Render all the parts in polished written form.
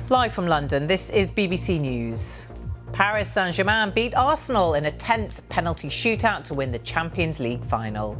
Live from London, this is BBC News. Paris Saint-Germain beat Arsenal in a tense penalty shootout to win the Champions League final.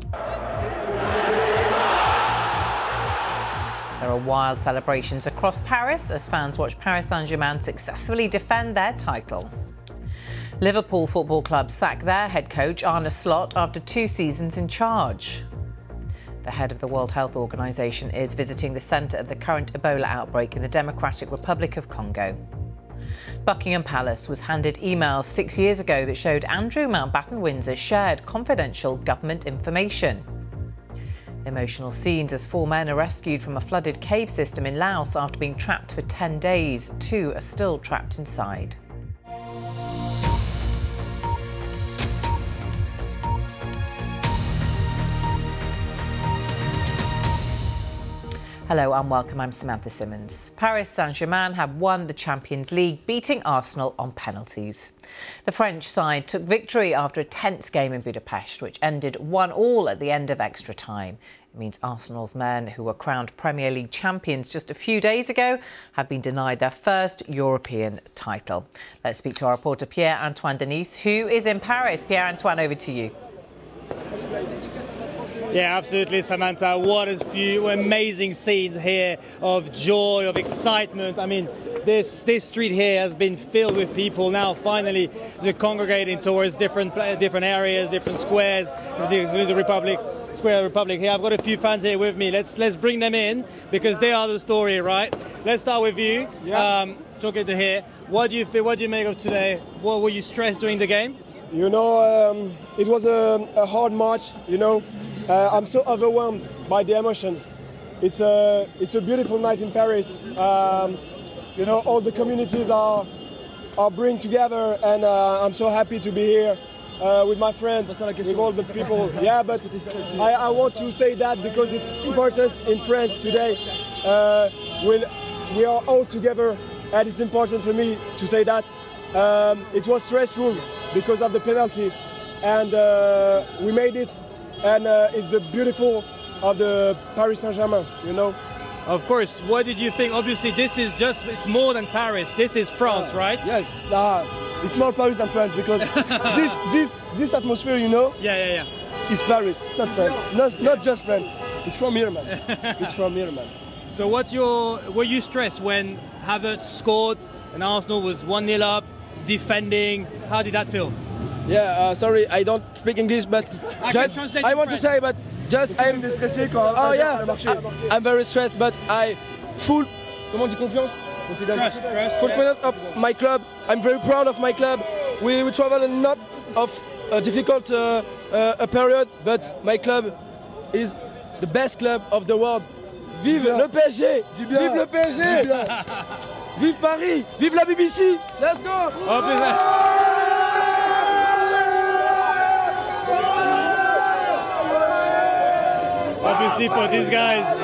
There are wild celebrations across Paris as fans watch Paris Saint-Germain successfully defend their title. Liverpool Football Club sack their head coach Arne Slot after 2 seasons in charge. The head of the World Health Organization is visiting the centre of the current Ebola outbreak in the Democratic Republic of Congo. Buckingham Palace was handed emails 6 years ago that showed Andrew Mountbatten Windsor shared confidential government information. Emotional scenes as 4 men are rescued from a flooded cave system in Laos after being trapped for 10 days. 2 are still trapped inside. Hello and welcome, I'm Samantha Simmons. Paris Saint-Germain have won the Champions League, beating Arsenal on penalties. The French side took victory after a tense game in Budapest, which ended 1-1 at the end of extra time. It means Arsenal's men, who were crowned Premier League champions just a few days ago, have been denied their first European title. Let's speak to our reporter Pierre-Antoine Denis, who is in Paris. Pierre-Antoine, over to you. Yeah, absolutely, Samantha. What a few amazing scenes here of joy, of excitement. I mean, this street here has been filled with people. Now, finally, they're congregating towards different areas, different squares, the Square of the Republic. Here, I've got a few fans here with me. Let's bring them in because they are the story, right? Let's start with you. Yeah. Talking to here. What do you feel? What do you make of today? What were you stressed during the game? You know, it was a hard match. You know. I'm so overwhelmed by the emotions. It's a beautiful night in Paris. You know, all the communities are bringing together, and I'm so happy to be here with my friends, with all the people. Yeah, but I want to say that because it's important in France today. We are all together, and it's important for me to say that. It was stressful because of the penalty, and we made it. And it's the beautiful of the Paris Saint-Germain, you know. Of course. What did you think? Obviously, it's more than Paris. This is France, right? Yes. It's more Paris than France because this atmosphere, you know. Yeah. Is Paris, it's not France. Not just France. It's from here, man. It's from here, man. So, were you stressed when Havertz scored and Arsenal was 1-0 up, defending? How did that feel? Yeah, sorry, I don't speak English, but I want to say, but just I'm very stressed, but I full confiance of my club. I'm very proud of my club. We travel a lot of difficult period, but my club is the best club of the world. Vive le PSG! Vive le PSG! Vive Paris! Vive la BBC! Let's go! Obviously, for these guys,